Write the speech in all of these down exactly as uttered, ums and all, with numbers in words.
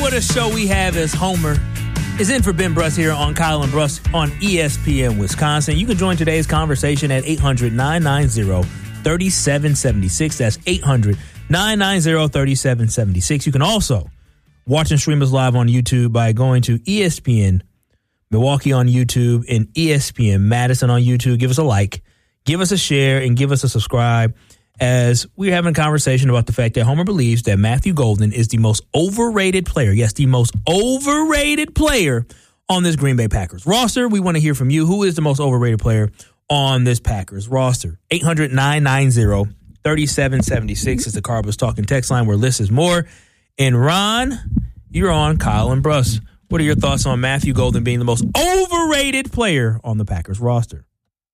what a show we have as Homer is in for Ben Bruss here on Kyle and Bruss on E S P N Wisconsin. You can join today's conversation at eight hundred, nine nine zero, three seven seven six. That's eight hundred, nine nine zero, three seven seven six. You can also watch and stream us live on YouTube by going to E S P N Milwaukee on YouTube and E S P N Madison on YouTube. Give us a like, give us a share, and give us a subscribe, as we're having a conversation about the fact that Homer believes that Matthew Golden is the most overrated player. Yes, the most overrated player on this Green Bay Packers roster. We want to hear from you. Who is the most overrated player on this Packers roster? eight hundred, nine nine zero, three seven seven six is the Carbos Talking text line, where Liz is more. And Ron, you're on Kyle and Bruss. What are your thoughts on Matthew Golden being the most overrated player on the Packers roster?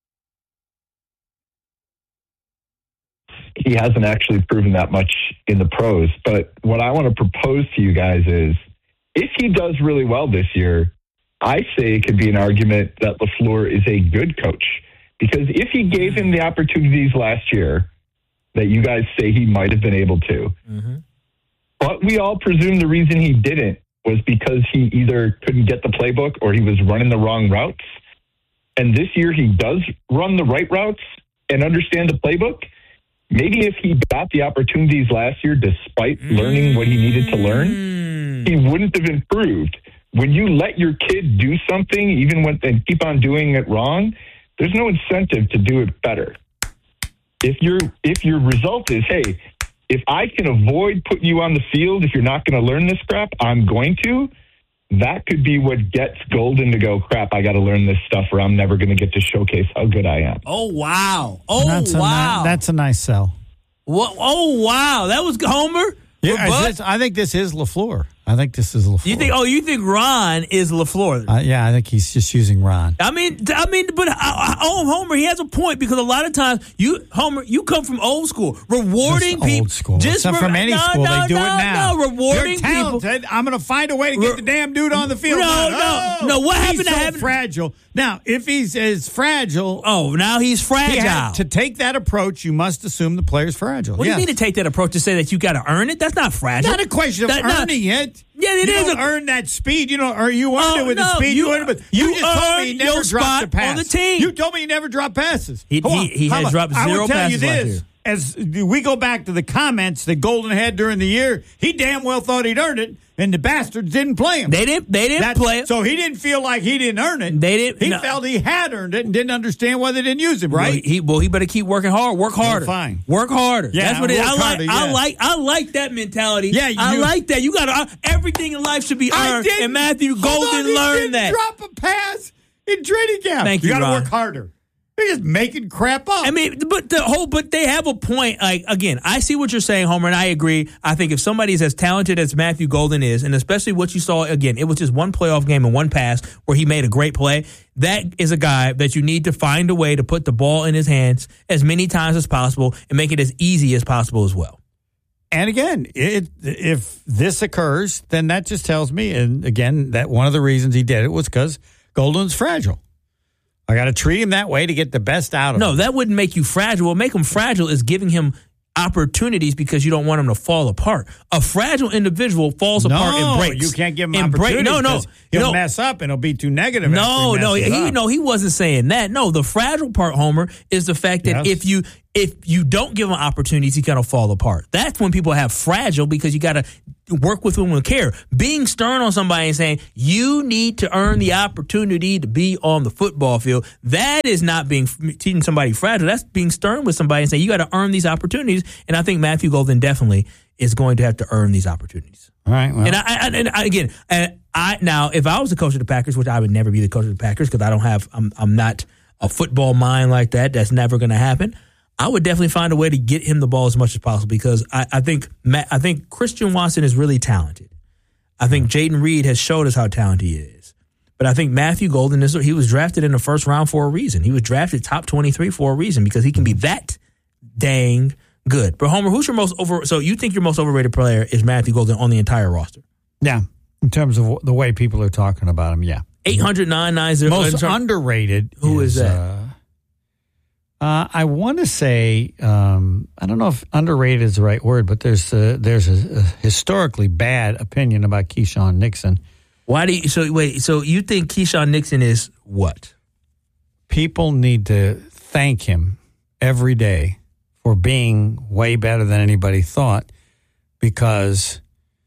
He hasn't actually proven that much in the pros. But what I want to propose to you guys is, if he does really well this year, I say it could be an argument that LaFleur is a good coach. Because if he gave him the opportunities last year that you guys say he might have been able to, mm-hmm. but we all presume the reason he didn't was because he either couldn't get the playbook or he was running the wrong routes. And this year he does run the right routes and understand the playbook. Maybe if he got the opportunities last year, despite learning what he needed to learn, he wouldn't have improved. When you let your kid do something, even when they keep on doing it wrong, there's no incentive to do it better. If your if your result is, hey, if I can avoid putting you on the field, if you're not going to learn this crap, I'm going to. That could be what gets Golden to go, crap, I got to learn this stuff or I'm never going to get to showcase how good I am. Oh, wow. Oh, that's wow. A, that's a nice sell. What? Oh, wow. That was Homer? Yeah, this, I think this is LaFleur. I think this is LaFleur. You think? Oh, you think Ron is LaFleur? Uh, yeah, I think he's just using Ron. I mean, I mean, but oh, Homer, he has a point, because a lot of times you, Homer, you come from old school, rewarding people. Old school. Just re- from any no, school, no, they do no, it now. No, rewarding You're talented. people. I'm going to find a way to get the damn dude on the field. No, oh, no, no. What happened he's to so having fragile? Now, if he's as fragile, oh, now he's fragile. He had, to take that approach, you must assume the player's fragile. What yes. do you mean to take that approach to say that you got to earn it? That's not fragile. Not a question of that, earning not, it. Yeah, it you is. You don't a, earn that speed. You don't. Or you earned oh, it with no, the speed. You, you earned it. With, you, you just told me he never dropped a pass on the team. You told me he never dropped passes. He, he, he has dropped zero passes. I will tell you this. Last year. As we go back to the comments that Golden had during the year, he damn well thought he'd earned it, and the bastards didn't play him. They didn't. They didn't That's, play him. So he didn't feel like he didn't earn it. They didn't. He no. felt he had earned it and didn't understand why they didn't use him. Right? Well, he well he better keep working hard. Work harder. Well, fine. Work harder. Yeah, that's what it is. I like. Harder, yeah. I like. I like that mentality. Yeah, you, I like that. You got uh, everything in life should be earned. And Matthew Golden on, learned that. Drop a pass in training camp. Thank you. You got to Ron. work harder. They're just making crap up. I mean, but the whole, but they have a point. Like, again, I see what you're saying, Homer, and I agree. I think if somebody's as talented as Matthew Golden is, and especially what you saw, again, it was just one playoff game and one pass where he made a great play. That is a guy that you need to find a way to put the ball in his hands as many times as possible and make it as easy as possible as well. And again, it, if this occurs, then that just tells me, and again, that one of the reasons he did it was because Golden's fragile. I got to treat him that way to get the best out of no, him. No, that wouldn't make you fragile. What make him fragile is giving him opportunities because you don't want him to fall apart. A fragile individual falls no, apart and breaks. You can't give him and opportunities. Break. No, no. He'll no. mess up and he'll be too negative. No, he no. He, up. no, he wasn't saying that. No, the fragile part, Homer, is the fact that yes. if you if you don't give him opportunities, he's going to fall apart. That's when people have fragile, because you got to work with them with care. Being stern on somebody and saying, you need to earn the opportunity to be on the football field, that is not being teaching somebody fragile. That's being stern with somebody and saying, you got to earn these opportunities. And I think Matthew Golden definitely is going to have to earn these opportunities. All right. Well. And, I, I, and I, again, and I now, if I was the coach of the Packers, which I would never be the coach of the Packers because I don't have, I'm, I'm not a football mind like that. That's never going to happen. I would definitely find a way to get him the ball as much as possible, because I, I think Matt, I think Christian Watson is really talented. I think Jaden Reed has showed us how talented he is. But I think Matthew Golden, is he was drafted in the first round for a reason. He was drafted top twenty-three for a reason, because he can be that dang good. But Homer, who's your most over? So you think your most overrated player is Matthew Golden on the entire roster? Yeah, in terms of the way people are talking about him, yeah. eight hundred, nine nine zero Most underrated. Who is, is that? Uh, Uh, I want to say, um, I don't know if underrated is the right word, but there's a, there's a, a historically bad opinion about Keyshawn Nixon. Why do you, so wait, so you think Keyshawn Nixon is what? People need to thank him every day for being way better than anybody thought, because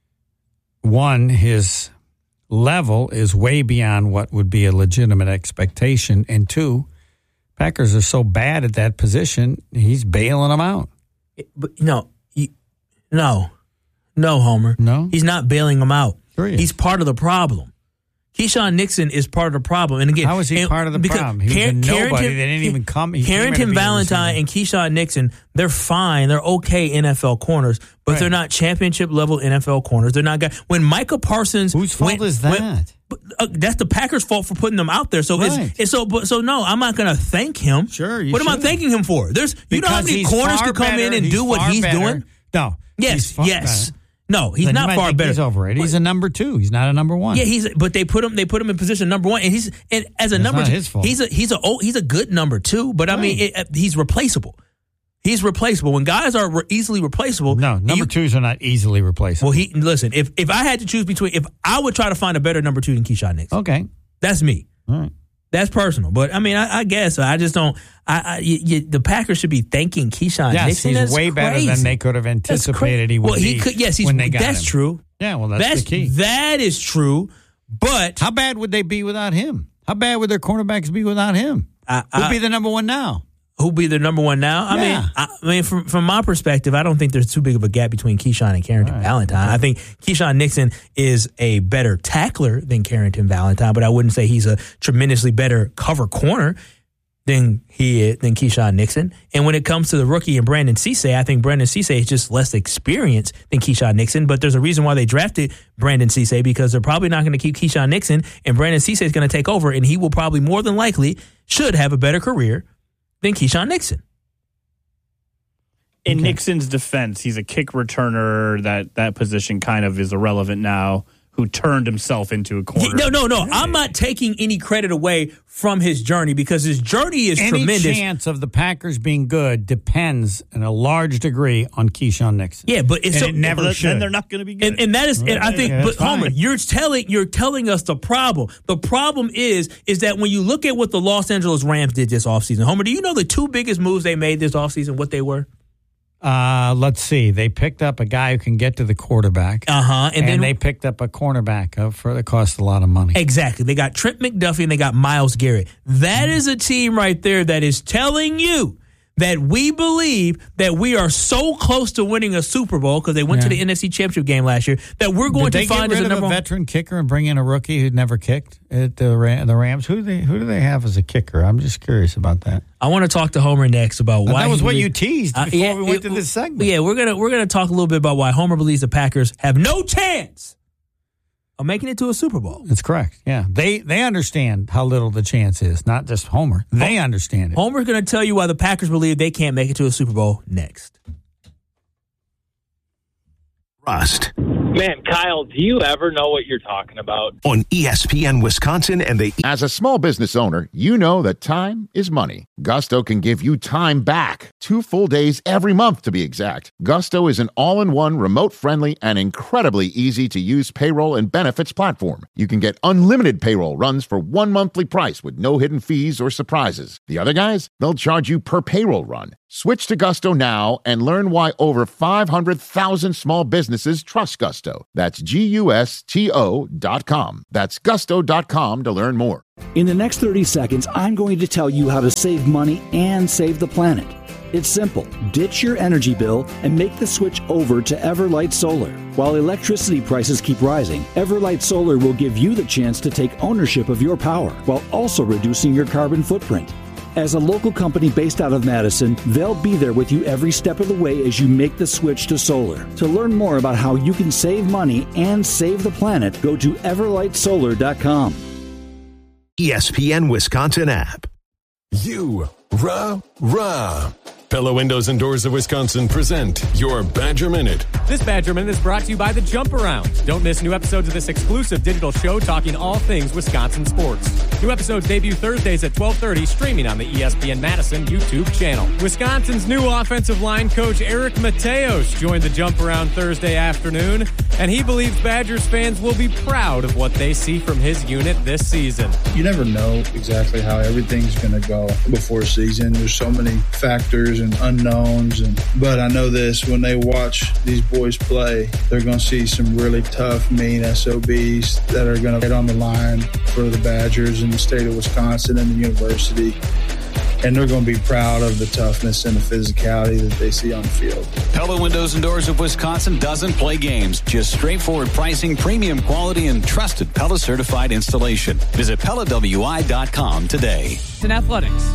one, his level is way beyond what would be a legitimate expectation, and two, Packers are so bad at that position, he's bailing them out. But no, you, no, no, Homer. No? He's not bailing them out. Sure he is. He's part of the problem. Keyshawn Nixon is part of the problem. And again, how is he and, part of the problem? He was Car- a nobody. Carrington, They didn't even come. He Carrington Valentine and Keyshawn Nixon, they're fine. They're okay N F L corners, but right. they're not championship level N F L corners. They're not guys. When Micah Parsons, whose fault went, is that? Went, uh, that's the Packers' fault for putting them out there. So right. it's, it's so. But, so no, I'm not going to thank him. Sure, you what am I should. thanking him for? There's you because know how many corners could come better, in and do what he's better. doing. No. Yes. Yes. Better. No, he's then not far better. He's overrated. He's a number two. He's not a number one. Yeah, he's. But they put him. They put him in position number one, and he's. And as a That's number, not two, his fault. he's a. He's a. Oh, he's a good number two. But I right. mean, it, he's replaceable. He's replaceable. When guys are re- easily replaceable, no, number you, twos are not easily replaceable. Well, he listen. If if I had to choose between, if I would try to find a better number two than Keyshawn Nixon. Okay, that's me. All right. That's personal, but I mean, I, I guess I just don't. I, I you, you, the Packers should be thanking Keyshawn yes, Nixon. he's That's way crazy. better than they could have anticipated he would well, he be. could. Yes, he's. When they got that's him. true. Yeah, well, that's, that's the key. That is true. But how bad would they be without him? How bad would their cornerbacks be without him? I, Who'd I, be the number one now? Who'd be the number one now? I yeah. mean, I, I mean, from from my perspective, I don't think there's too big of a gap between Keyshawn and Carrington right. Valentine. I think Keyshawn Nixon is a better tackler than Carrington Valentine, but I wouldn't say he's a tremendously better cover corner than he is, than Keyshawn Nixon. And when it comes to the rookie and Brandon Cisse, I think Brandon Cisse is just less experienced than Keyshawn Nixon. But there's a reason why they drafted Brandon Cisse, because they're probably not going to keep Keyshawn Nixon, and Brandon Cisse is going to take over, and he will probably more than likely should have a better career than Keyshawn Nixon. In okay. Nixon's defense, he's a kick returner. That that position kind of is irrelevant now. Who turned himself into a corner? No, no, no. I'm not taking any credit away from his journey, because his journey is Any tremendous. Any chance of the Packers being good depends in a large degree on Keyshawn Nixon. Yeah, but it's and so, it never well, should. Then they're not going to be good. And, and that is, and I think, yeah, but Homer, fine. you're telling you're telling us the problem. The problem is, is that when you look at what the Los Angeles Rams did this offseason, Homer, do you know the two biggest moves they made this offseason, what they were? Uh, let's see. They picked up a guy who can get to the quarterback. Uh-huh. And, And, then they picked up a cornerback uh, for that cost a lot of money. Exactly. They got Trent McDuffie and they got Myles Garrett. That is a team right there that is telling you that we believe that we are so close to winning a Super Bowl, because they went Yeah. to the N F C Championship game last year, that we're going Did to they find get as rid a of number a one. veteran kicker and bring in a rookie who'd never kicked at the Ram- the Rams? Who do they who do they have as a kicker? I'm just curious about that. I want to talk to Homer next about why that was he what believes- you teased Uh, before yeah, we went it- to this segment. Yeah, we're gonna we're gonna talk a little bit about why Homer believes the Packers have no chance of making it to a Super Bowl. That's correct. Yeah, they they understand how little the chance is. Not just Homer. They understand it. Homer's gonna tell you why the Packers believe they can't make it to a Super Bowl next. Rust. Man, Kyle, do you ever know what you're talking about? On E S P N Wisconsin and the As a small business owner, you know that time is money. Gusto can give you time back. Two full days every month, to be exact. Gusto is an all-in-one, remote-friendly, and incredibly easy-to-use payroll and benefits platform. You can get unlimited payroll runs for one monthly price with no hidden fees or surprises. The other guys, they'll charge you per payroll run. Switch to Gusto now and learn why over five hundred thousand small businesses trust Gusto. That's G U S T O dot com. That's gusto dot com to learn more. In the next thirty seconds, I'm going to tell you how to save money and save the planet. It's simple. Ditch your energy bill and make the switch over to Everlight Solar. While electricity prices keep rising, Everlight Solar will give you the chance to take ownership of your power while also reducing your carbon footprint. As a local company based out of Madison, they'll be there with you every step of the way as you make the switch to solar. To learn more about how you can save money and save the planet, go to everlight solar dot com. E S P N Wisconsin app. You, rah, rah. Pella Windows and Doors of Wisconsin present your Badger Minute. This Badger Minute is brought to you by the Jump Around. Don't miss new episodes of this exclusive digital show talking all things Wisconsin sports. New episodes debut Thursdays at twelve thirty, streaming on the E S P N Madison YouTube channel. Wisconsin's new offensive line coach Eric Mateos joined the Jump Around Thursday afternoon, and he believes Badgers fans will be proud of what they see from his unit this season. You never know exactly how everything's going to go before season. There's so many factors and unknowns, and but I know this: when they watch these boys play, they're going to see some really tough, mean S O Bs that are going to get on the line for the Badgers in the state of Wisconsin and the university. And they're going to be proud of the toughness and the physicality that they see on the field. Pella Windows and Doors of Wisconsin doesn't play games. Just straightforward pricing, premium quality, and trusted Pella certified installation. Visit Pella W I dot com today. In athletics.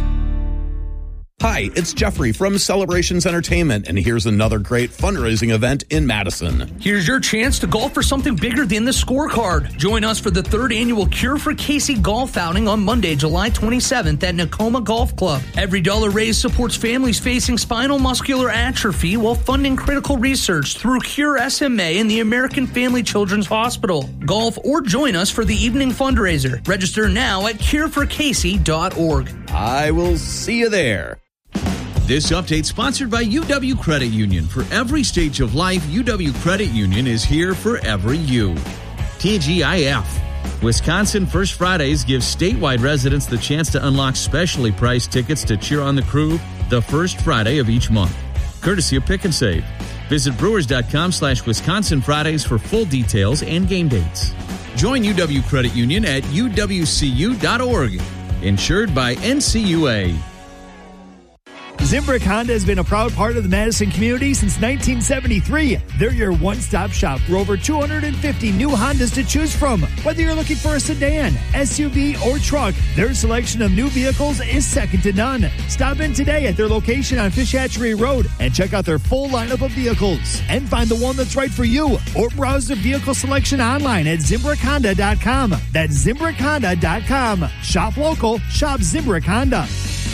Hi, it's Jeffrey from Celebrations Entertainment, and here's another great fundraising event in Madison. Here's your chance to golf for something bigger than the scorecard. Join us for the third annual Cure for Casey golf outing on Monday, July twenty-seventh at Nakoma Golf Club. Every dollar raised supports families facing spinal muscular atrophy while funding critical research through Cure S M A and the American Family Children's Hospital. Golf or join us for the evening fundraiser. Register now at cure for casey dot org. I will see you there. This update sponsored by U W Credit Union. For every stage of life, U W Credit Union is here for every you. T G I F. Wisconsin First Fridays gives statewide residents the chance to unlock specially priced tickets to cheer on the crew the first Friday of each month. Courtesy of Pick and Save. Visit brewers.com slash Wisconsin Fridays for full details and game dates. Join U W Credit Union at U W C U dot org. Insured by N C U A. Zimbrick Honda has been a proud part of the Madison community since nineteen seventy-three. They're your one-stop shop for over two hundred fifty new Hondas to choose from. Whether you're looking for a sedan, S U V, or truck, their selection of new vehicles is second to none. Stop in today at their location on Fish Hatchery Road and check out their full lineup of vehicles and find the one that's right for you, or browse the vehicle selection online at Zimbrick Honda dot com. That's Zimbrick Honda dot com. Shop local, shop Zimbrick Honda.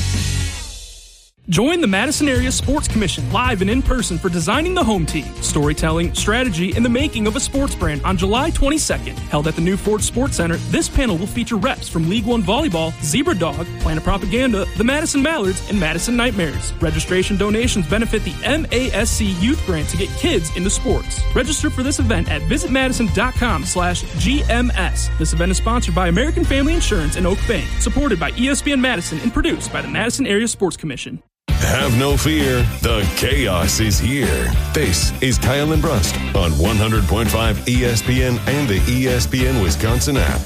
Join the Madison Area Sports Commission live and in person for Designing the Home Team, Storytelling, Strategy, and the Making of a Sports Brand on July twenty-second. Held at the New Ford Sports Center, this panel will feature reps from League One Volleyball, Zebra Dog, Planet Propaganda, the Madison Mallards, and Madison Nightmares. Registration donations benefit the M A S C Youth Grant to get kids into sports. Register for this event at visitmadison.com slash GMS. This event is sponsored by American Family Insurance and Oak Bank, supported by E S P N Madison and produced by the Madison Area Sports Commission. Have no fear, the chaos is here. This is Kyle and Brust on one hundred point five E S P N and the E S P N Wisconsin app.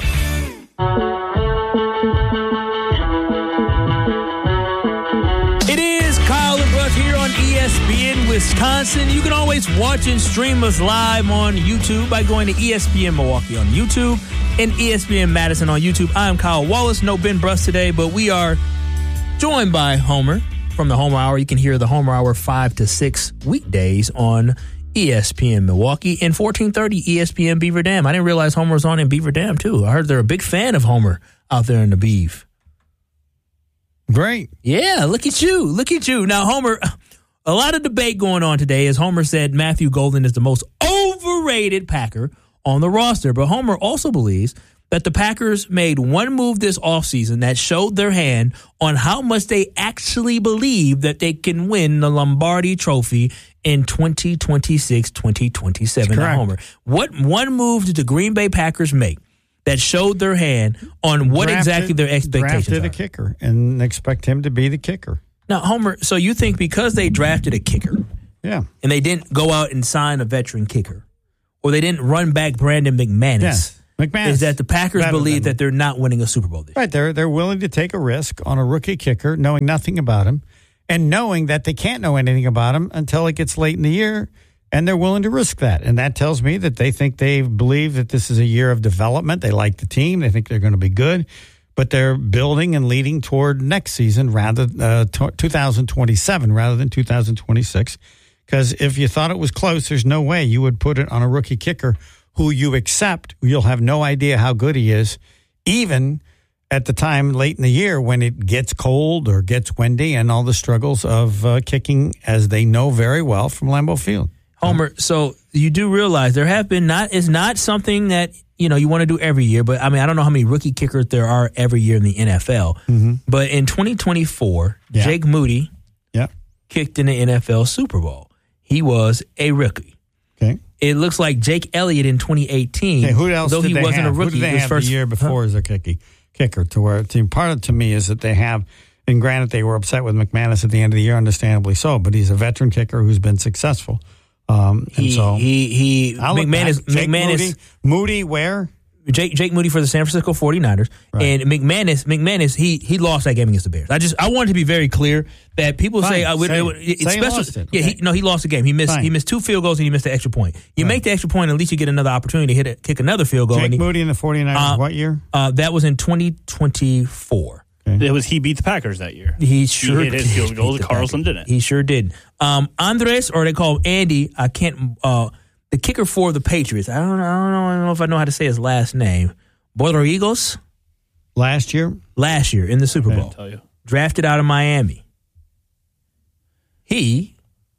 It is Kyle and Brust here on E S P N Wisconsin. You can always watch and stream us live on YouTube by going to E S P N Milwaukee on YouTube and E S P N Madison on YouTube. I'm Kyle Wallace. No Ben Brust today, but we are joined by Homer from the Homer Hour. You can hear the Homer Hour five to six weekdays on E S P N Milwaukee and fourteen thirty E S P N Beaver Dam. I didn't realize Homer was on in Beaver Dam, too. I heard they're a big fan of Homer out there in the Beeve. Great. Yeah, look at you. Look at you. Now, Homer, a lot of debate going on today as Homer said Matthew Golden is the most overrated Packer on the roster. But Homer also believes that the Packers made one move this offseason that showed their hand on how much they actually believe that they can win the Lombardi Trophy in twenty twenty-six twenty twenty-seven. Now, Homer, what one move did the Green Bay Packers make that showed their hand on what drafted, exactly their expectations drafted are? a kicker and expect him to be the kicker. Now, Homer, so you think because they drafted a kicker, yeah, and they didn't go out and sign a veteran kicker, or they didn't run back Brandon McManus, yeah. McManus, is that the Packers believe that they're not winning a Super Bowl this year? Right, they're they're willing to take a risk on a rookie kicker, knowing nothing about him, and knowing that they can't know anything about him until it gets late in the year, and they're willing to risk that. And that tells me that they think they believe that this is a year of development. They like the team. They think they're going to be good, but they're building and leading toward next season, rather uh, two thousand twenty-seven rather than two thousand twenty-six. Because if you thought it was close, there's no way you would put it on a rookie kicker who you accept. You'll have no idea how good he is, even at the time late in the year when it gets cold or gets windy and all the struggles of uh, kicking, as they know very well, from Lambeau Field. Homer, so you do realize there have been not, it's not something that, you know, you want to do every year, but I mean, I don't know how many rookie kickers there are every year in the N F L, mm-hmm. but in twenty twenty-four, yeah. Jake Moody yeah. kicked in the N F L Super Bowl. He was a rookie. Okay. It looks like Jake Elliott in twenty eighteen, okay, who else though did he they wasn't have? a rookie, who did they his have first the year before huh? as a kicky, kicker to where team part of to me is that they have, and granted they were upset with McManus at the end of the year, understandably so, but he's a veteran kicker who's been successful. Um, and he, so he, he, I'll look McManus, back. Jake McManus, Moody, Moody, where? Jake, Jake Moody for the San Francisco forty-niners. Right. And McManus, McManus, he he lost that game against the Bears. I just, I wanted to be very clear that people Fine. say, I would, say, it, it's say special. Lost it. Yeah, okay. he, no, he lost the game. He missed, Fine. he missed two field goals and he missed the extra point. You right. make the extra point, at least you get another opportunity to hit a, kick another field goal. Jake and he, Moody in the forty-niners, uh, what year? Uh, that was in twenty twenty-four. Okay. It was he beat the Packers that year. He sure he hit his field goals. Carlson didn't. He sure did. Um, Andres, or they call him Andy. I can't. Uh, the kicker for the Patriots. I don't. I don't know. I don't know if I know how to say his last name. Borregos. Last year. Last year in the Super Bowl. Tell you. Drafted out of Miami. He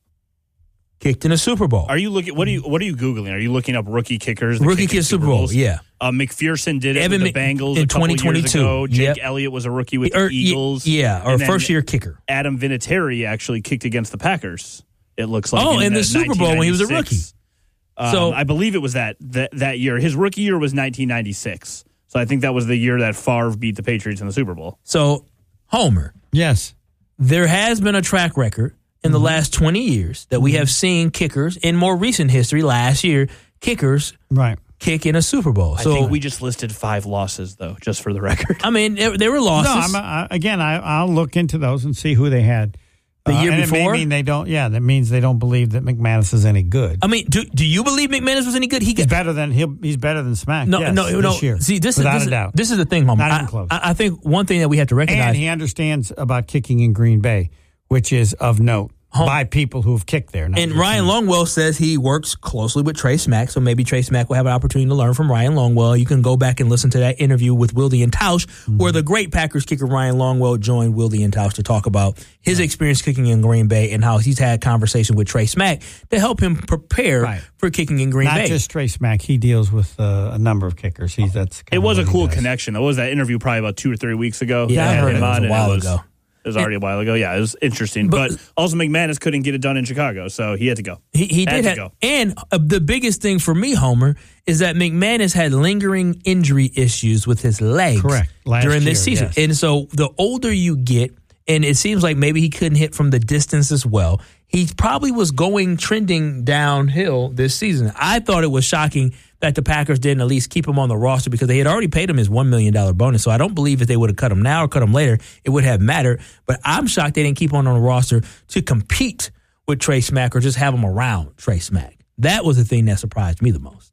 kicked in a Super Bowl. Are you looking? What are you? What are you googling? Are you looking up rookie kickers? Rookie kicker Super Bowl. Yeah. Uh, McPherson did it Evan with the Bengals in a couple twenty twenty-two. Years ago. Jake yep. Elliott was a rookie with or, the Eagles. Yeah, or and first year kicker. Adam Vinatieri actually kicked against the Packers. It looks like. Oh, in, in the uh, Super Bowl when he was a rookie. Um, so I believe it was that, that that year. His rookie year was nineteen ninety-six. So I think that was the year that Favre beat the Patriots in the Super Bowl. So, Homer. Yes. There has been a track record in the last twenty years that we have seen kickers in more recent history. Last year, kickers right. kick in a Super Bowl. I so think we just listed five losses, though, just for the record. I mean, there, there were losses. No, I'm, I, again, I, I'll look into those and see who they had. The year uh, and before? It may mean they don't, yeah, that means they don't believe that McManus is any good. I mean, do do you believe McManus was any good? He he's better than he'll, he's better than Smack. No, yes, no, no. This year, See, this without is this, a doubt. This is the thing, Homer. Not even I, close. I, I think one thing that we have to recognize, and he understands about kicking in Green Bay, which is of note. Home. By people who have kicked there. And Ryan team. Longwell says he works closely with Trey Smack, so maybe Trey Smack will have an opportunity to learn from Ryan Longwell. You can go back and listen to that interview with Wilde and Tausch, mm-hmm. where the great Packers kicker Ryan Longwell joined Wilde and Tausch to talk about his right. experience kicking in Green Bay and how he's had conversation with Trey Smack to help him prepare right. for kicking in Green Not Bay. Not just Trey Smack. He deals with uh, a number of kickers. He's that's. It was a cool connection. That was that interview probably about two or three weeks ago. Yeah, I heard it, it was a while it was, ago. It was already a while ago. Yeah, it was interesting. But, but also McManus couldn't get it done in Chicago, so he had to go. He, he had did. to Have, go. And uh, the biggest thing for me, Homer, is that McManus had lingering injury issues with his legs Correct. Last during this year, season. Yes. And so the older you get, and it seems like maybe he couldn't hit from the distance as well, he probably was going trending downhill this season. I thought it was shocking that the Packers didn't at least keep him on the roster because they had already paid him his one million dollars bonus. So I don't believe if they would have cut him now or cut him later, it would have mattered. But I'm shocked they didn't keep him on the roster to compete with Trey Smack or just have him around Trey Smack. That was the thing that surprised me the most.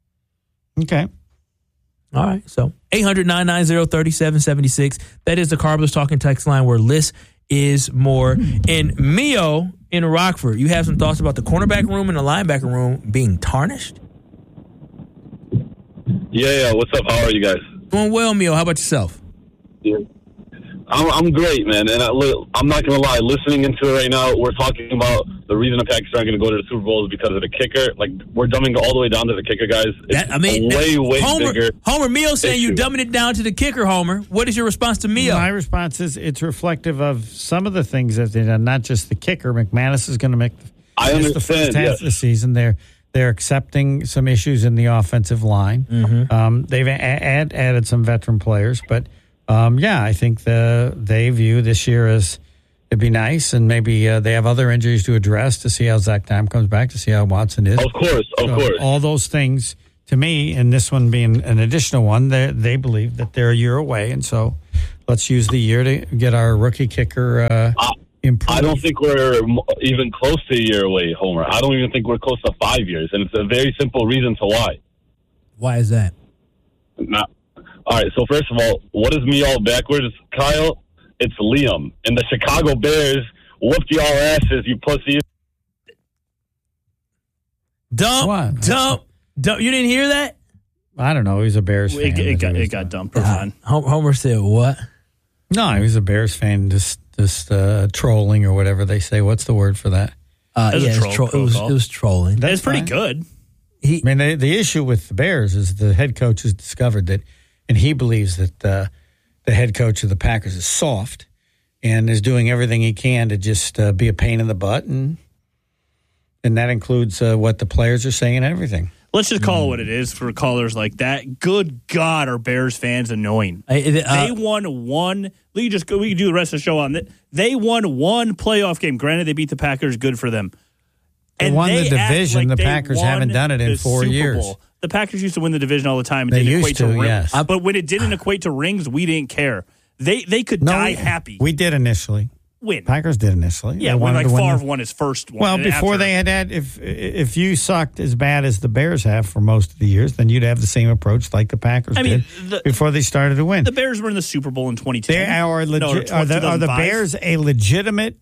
Okay. All right. So eight hundred, nine nine zero, three seven seven six. That is the Carblers Talking text line where less is more. And Mio in Rockford, you have some thoughts about the cornerback room and the linebacker room being tarnished? Yeah, yeah. What's up? How are you guys? Doing well, Mio. How about yourself? Yeah. I'm, I'm great, man. And I, I'm not going to lie. Listening into it right now, we're talking about the reason the Packers aren't going to go to the Super Bowl is because of the kicker. Like, we're dumbing all the way down to the kicker, guys. It's that, I mean, a way, that, way Homer, bigger. Homer, Mio saying issue. you dumbing it down to the kicker, Homer. What is your response to Mio? My response is it's reflective of some of the things that they've done, not just the kicker. McManus is going to make the, I understand, the first half yes. of the season. They're They're accepting some issues in the offensive line. Mm-hmm. Um, they've a- add, added some veteran players, but um, yeah, I think the they view this year as it'd be nice, and maybe uh, they have other injuries to address to see how Zach Time comes back, to see how Watson is. Of course, of so course. All those things, to me, and this one being an additional one, they they believe that they're a year away, and so let's use the year to get our rookie kicker. Uh, uh, I don't think we're even close to a year away, Homer. I don't even think we're close to five years, and it's a very simple reason to why. Why is that? Now, all right, so first of all, what is me all backwards, Kyle? It's Liam. And the Chicago Bears whooped y'all asses, you pussy. Dump, What? dump, dump. You didn't hear that? I don't know. He's a Bears It, fan. it got it got dumped. We're fine. Homer said what? No, he was a Bears fan, just just uh, trolling or whatever they say. What's the word for that? Uh, It was a yeah, troll it's tro- it, was, protocol. it was trolling. That's it's pretty fine. good. I mean, the, the issue with the Bears is the head coach has discovered that, and he believes that uh, the head coach of the Packers is soft and is doing everything he can to just uh, be a pain in the butt, and and that includes uh, what the players are saying and everything. Let's just call it what it is for callers like that. Good God, are Bears fans annoying? I- uh, they won one. We can just go. We can do the rest of the show on that. They won one playoff game. Granted, they beat the Packers. Good for them. They And won the they act division. like The they Packers won haven't done it in the four Super years. Bowl. The Packers used to win the division all the time. It They didn't used equate to, to, rings. yes. But when it didn't equate to rings, we didn't care. They they could No, die we- happy. We did initially. Win. Packers did initially. Yeah, They when wanted like to win Favre the- won his first one. Well, and before after- they had that, if if you sucked as bad as the Bears have for most of the years, then you'd have the same approach like the Packers I mean, did the- before they started to win. the Bears were in the Super Bowl in twenty ten. They are legit. No, or are, the, are the two thousand five. Bears a legitimate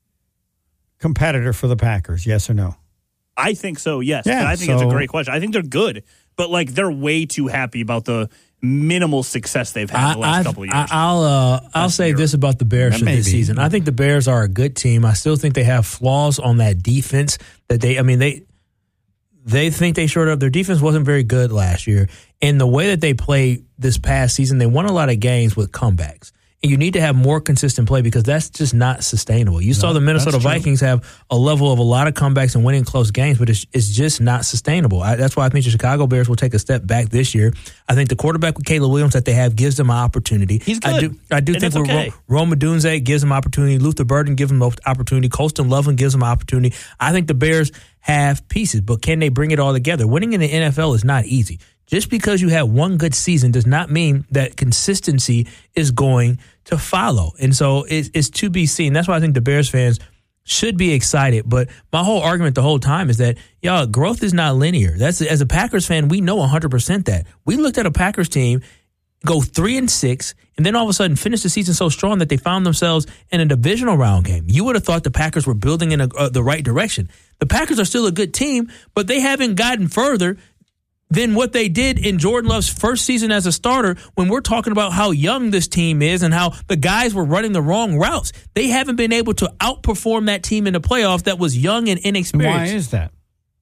competitor for the Packers? Yes or no? I think so, yes. Yeah, And I think it's a so- great question. I think they're good, but like they're way too happy about the minimal success they've had I, the last I, couple of I, years. I'll uh, I'll say this about the Bears That for may this be. season. I think the Bears are a good team. I still think they have flaws on that defense. That they, I mean, they they think they showed up. Their defense wasn't very good last year, and the way that they played this past season, they won a lot of games with comebacks. And you need to have more consistent play because that's just not sustainable. You saw No, the Minnesota that's true. Vikings have a level of a lot of comebacks and winning close games, but it's, it's just not sustainable. I, that's why I think the Chicago Bears will take a step back this year. I think the quarterback with Caleb Williams that they have gives them an opportunity. He's I good. do, I do And think it's with okay. Ro- Rome Odunze gives them opportunity. Luther Burden gives them opportunity. Colston Loveland gives them opportunity. I think the Bears have pieces, but can they bring it all together? Winning in the N F L is not easy. Just because you have one good season does not mean that consistency is going to follow. And so it's, it's to be seen. That's why I think the Bears fans should be excited. But my whole argument the whole time is that, y'all, growth is not linear. That's as a Packers fan, we know one hundred percent that. We looked at a Packers team go three and six, and then all of a sudden finish the season so strong that they found themselves in a divisional round game. You would have thought the Packers were building in a, uh, the right direction. The Packers are still a good team, but they haven't gotten further than what they did in Jordan Love's first season as a starter when we're talking about how young this team is and how the guys were running the wrong routes. They haven't been able to outperform that team in the playoffs that was young and inexperienced. Why is that?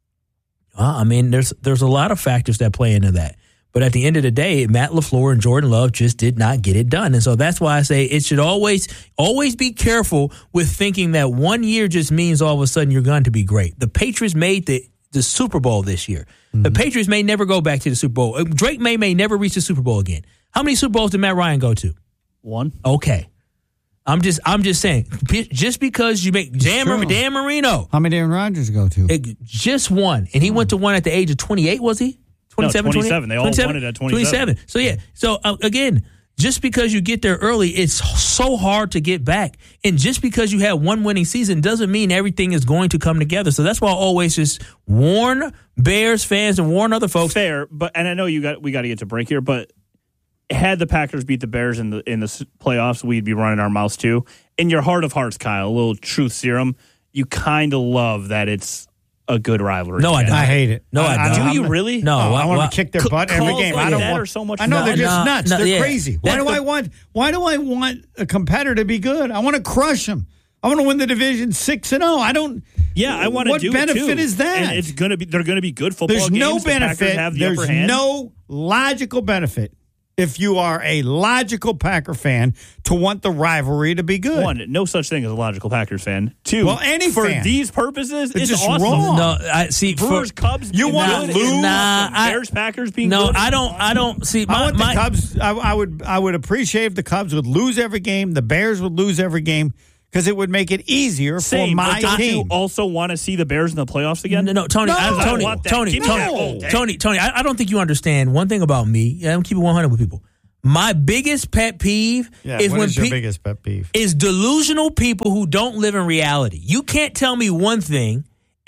Well, I mean, there's there's a lot of factors that play into that. But at the end of the day, Matt LaFleur and Jordan Love just did not get it done. And so that's why I say it should always, always be careful with thinking that one year just means all of a sudden you're going to be great. The Patriots made the, the Super Bowl this year. Mm-hmm. The Patriots may never go back to the Super Bowl. Drake May may never reach the Super Bowl again. How many Super Bowls did Matt Ryan go to? One. Okay. I'm just I'm just saying, just because you make Dan, Mar- Dan Marino. How many Aaron Rodgers go to? It, just one. And he went to one at the age of twenty-eight, was he? twenty-seven. No, twenty-seven. They all won it at twenty-seven. So, yeah. So, uh, again, just because you get there early, it's so hard to get back. And just because you have one winning season doesn't mean everything is going to come together. So that's why I always just warn Bears fans and warn other folks. Fair, but and I know you got we got to get to break here, but had the Packers beat the Bears in the in the playoffs, we'd be running our mouths too. In your heart of hearts, Kyle, a little truth serum, you kind of love that it's a good rivalry. No, I don't. I hate it. No, I, I don't. Do you really? No, Oh, why- I want why- to kick their c- butt every calls game. like I don't that want. are so much I know fun. they're just No, nuts. no, they're yeah. crazy. Why That- do I want? Why do I want a competitor to be good? I want to crush them. I want to win the division six and zero. I don't. Yeah, I want to What do benefit it too. is that? And it's gonna be they're gonna be good football There's games. no The Packers benefit. have the There's upper hand. no logical benefit if you are a logical Packer fan to want the rivalry to be good. One, no such thing as a logical Packers fan. Two, Well, any for fan. these purposes, It's it's, just awesome. wrong. No, I see. Brewers, for, Cubs, You being wanna good, lose? Nah, I- Bears, Packers being no, good. I don't. I don't see. My, I want the my, Cubs. I, I would. I would appreciate if the Cubs would lose every game. The Bears would lose every game because it would make it easier Same, for my but don't team. you also want to see the Bears in the playoffs again? No, no, Tony, No, I, I Tony, want that. Tony, Give me Tony, that all day. Tony, Tony. I, I don't think you understand one thing about me. Yeah, I'm keeping one hundred with people. My biggest pet peeve yeah, is what when is your pe- biggest pet peeve? is delusional people who don't live in reality. You can't tell me one thing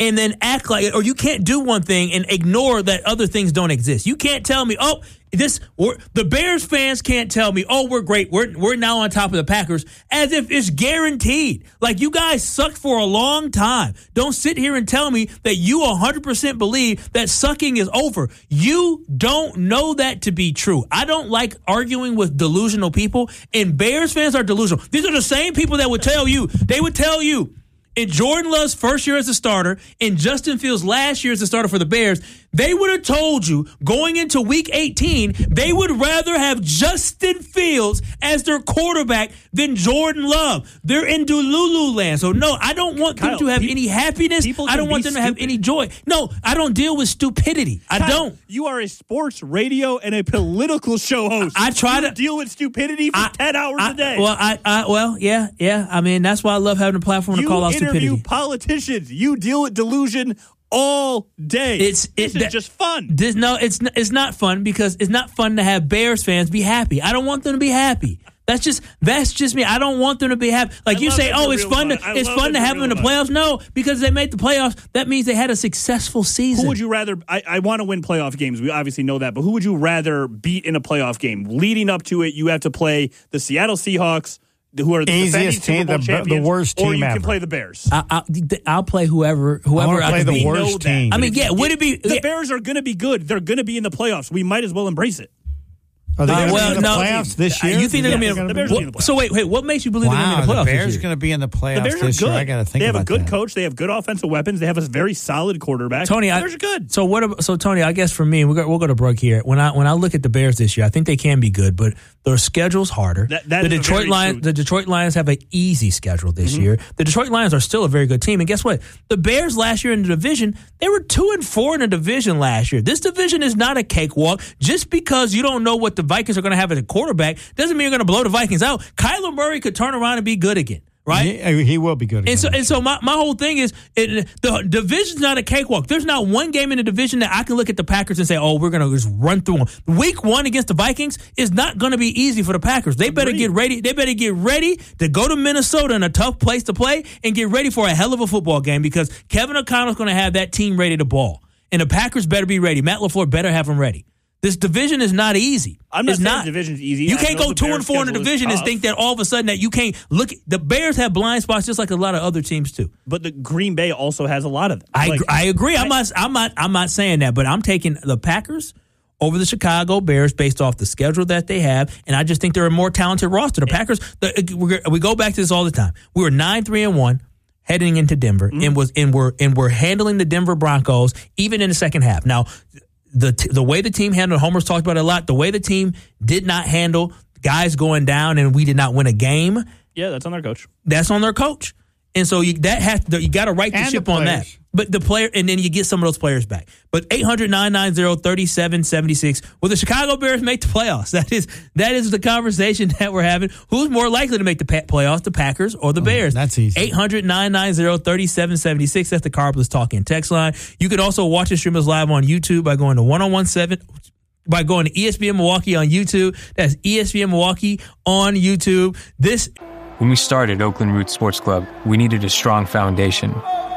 and then act like it, or you can't do one thing and ignore that other things don't exist. You can't tell me, oh, this we're, the Bears fans can't tell me, oh, we're great. We're we're now on top of the Packers, as if it's guaranteed. Like, you guys sucked for a long time. Don't sit here and tell me that you one hundred percent believe that sucking is over. You don't know that to be true. I don't like arguing with delusional people, and Bears fans are delusional. These are the same people that would tell you, they would tell you, in Jordan Love's first year as a starter, in Justin Fields' last year as a starter for the Bears, they would have told you going into week eighteen, they would rather have Justin Fields as their quarterback than Jordan Love. They're in Delulu land. So, no, I don't want Kyle, them to have pe- any happiness. I don't want them to have any joy. No, I don't deal with stupidity. I Kyle, don't. You are a sports radio and a political show host. I try you to deal with stupidity for I, ten hours I, a day. Well, I, I, well, yeah, yeah. I mean, that's why I love having a platform you to call out interview stupidity. Politicians. You deal with delusion all day. It's this it, is that, just fun. This, no, it's not, it's not fun because it's not fun to have Bears fans be happy. I don't want them to be happy. That's just that's just me. I don't want them to be happy. Like I you say, oh, it's fun. fun. To, it's fun to have them in the fun. playoffs. No, because they made the playoffs. That means they had a successful season. Who would you rather? I, I want to win playoff games. We obviously know that, but who would you rather beat in a playoff game? Leading up to it, you have to play the Seattle Seahawks, who are the easiest team, the, champions, the worst team or you ever. can play the Bears. I, I, I'll play whoever. Whoever I, I play can the beat. worst team. I mean, yeah. Would it be the yeah. Bears are going to be good? They're going to be in the playoffs. We might as well embrace it. Are they Uh, going to well, be in the no, playoffs this year? You think they're Yes, going the to Bears be are in in the the playoffs. So wait, wait. What makes you believe wow, they're going to be in the playoffs? the Bears this are year? going to be in the playoffs The Bears are this good. year. I got to think they have about a good that. coach. They have good offensive weapons. They have a very solid quarterback. Tony, the I, Bears are good. So what? About, so Tony, I guess for me, we'll go, we'll go to Brooke here. When I when I look at the Bears this year, I think they can be good, but their schedule's harder. That, that the is Detroit Lions, true. the Detroit Lions have an easy schedule this Mm-hmm. year. The Detroit Lions are still a very good team, and guess what? The Bears last year in the division, they were two and four in the division last year. This division is not a cakewalk. Just because you don't know what the Vikings are going to have as a quarterback doesn't mean you're going to blow the Vikings out. Kyler Murray could turn around and be good again. Right, he, he will be good. And so, again. and so, my, my whole thing is it, the division's not a cakewalk. There's not one game in the division that I can look at the Packers and say, "Oh, we're going to just run through them." Week one against the Vikings is not going to be easy for the Packers. They better get ready. They better get ready to go to Minnesota in a tough place to play and get ready for a hell of a football game because Kevin O'Connell's going to have that team ready to ball, and the Packers better be ready. Matt LaFleur better have them ready. This division is not easy. I'm not it's saying not. the division's easy. You I can't know go the two Bears' and four in the schedule is division and tough. think that all of a sudden that you can't look. The Bears have blind spots just like a lot of other teams too. But the Green Bay also has a lot of them. I Like, I agree. I'm I- not. I'm not. I'm not saying that, but I'm taking the Packers over the Chicago Bears based off the schedule that they have, and I just think they're a more talented roster. The Packers. The, we're- we go back to this all the time. We were nine three and one heading into Denver, Mm-hmm. and was and we're and we're handling the Denver Broncos even in the second half. Now, the t- the way the team handled, Homer's talked about it a lot. The way the team did not handle guys going down, and we did not win a game. Yeah, that's on their coach. That's on their coach. And so you that has you got to right the And the ship on that. players. But the player, and then you get some of those players back. But eight hundred, nine nine zero, three seven seven six. Will the Chicago Bears make the playoffs? That is that is the conversation that we're having. Who's more likely to make the pa- playoffs, the Packers or the Bears? that's easy. eight hundred, nine nine zero, three seven seven six. That's the Carpless Talking text line. You can also watch the stream us live on YouTube by going to ten seventeen. By going to E S P N Milwaukee on YouTube. That's E S P N Milwaukee on YouTube. This. When we started Oakland Roots Sports Club, we needed a strong foundation.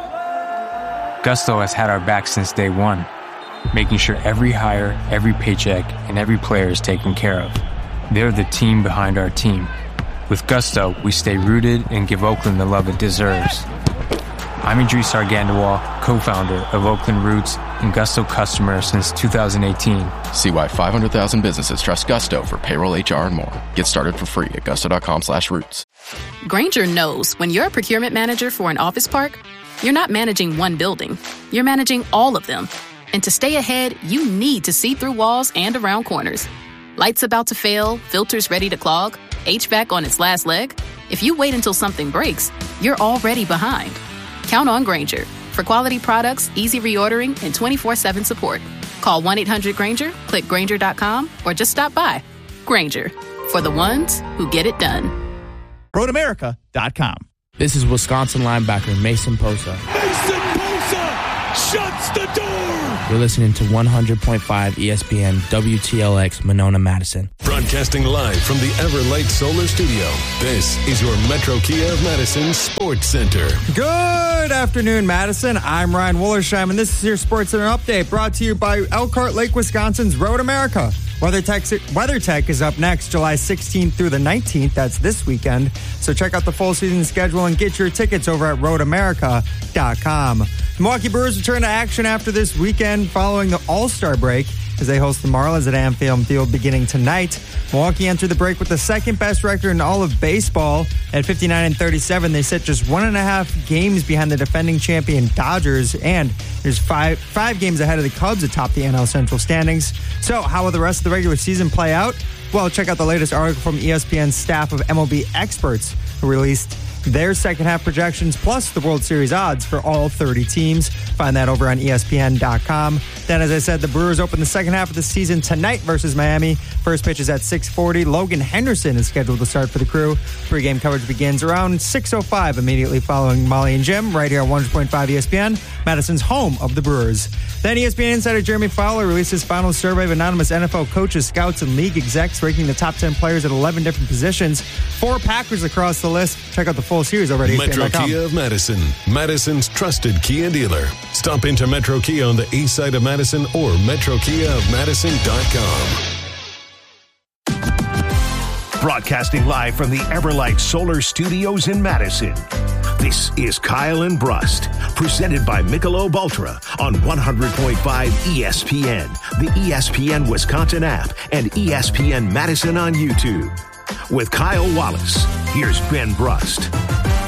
Gusto has had our back since day one, making sure every hire, every paycheck, and every player is taken care of. They're the team behind our team. With Gusto, we stay rooted and give Oakland the love it deserves. I'm Idris Argandawal, co-founder of Oakland Roots and Gusto customer since two thousand eighteen. See why five hundred thousand businesses trust Gusto for payroll, H R, and more. Get started for free at gusto.com slash roots. Grainger knows when you're a procurement manager for an office park, you're not managing one building. You're managing all of them. And to stay ahead, you need to see through walls and around corners. Lights about to fail, filters ready to clog, H V A C on its last leg. If you wait until something breaks, you're already behind. Count on Grainger for quality products, easy reordering, and twenty-four seven support. Call one eight hundred Grainger, click Grainger dot com, or just stop by. Grainger, for the ones who get it done. road america dot com. This is Wisconsin linebacker Mason Posa. Mason Bosa shuts the door. You're listening to one hundred point five E S P N W T L X Monona, Madison. Broadcasting live from the Everlight Solar Studio, this is your Metro Kia of Madison Sports Center. Good afternoon, Madison. I'm Ryan Wollersheim, and this is your Sports Center update brought to you by Elkhart Lake, Wisconsin's Road America. WeatherTech, WeatherTech is up next July sixteenth through the nineteenth. That's this weekend. So check out the full season schedule and get your tickets over at road america dot com. The Milwaukee Brewers return to action after this weekend following the All-Star break as they host the Marlins at Anfield Field beginning tonight. Milwaukee entered the break with the second best record in all of baseball. At fifty-nine and thirty-seven, they sit just one and a half games behind the defending champion Dodgers, and there's five five games ahead of the Cubs atop the N L Central standings. So how will the rest of the regular season play out? Well, check out the latest article from E S P N's staff of M L B experts who released their second half projections plus the World Series odds for all thirty teams. Find that over on E S P N dot com. Then, as I said, the Brewers open the second half of the season tonight versus Miami. First pitch is at six forty. Logan Henderson is scheduled to start for the Crew. Pre-game coverage begins around six oh five, immediately following Molly and Jim, right here on one hundred point five E S P N, Madison's home of the Brewers. Then E S P N insider Jeremy Fowler released his final survey of anonymous N F L coaches, scouts, and league execs, ranking the top ten players at eleven different positions. Four Packers across the list. Check out the full series over at E S P N dot com. Metro Kia of Madison, Madison's trusted Kia dealer. Stop into Metro Kia on the east side of Madison or metro kia of madison dot com. Broadcasting live from the Everlight Solar Studios in Madison. This is Kyle and Brust, presented by Michelob Ultra on one hundred point five E S P N, the E S P N Wisconsin app, and E S P N Madison on YouTube. With Kyle Wallace, here's Ben Brust.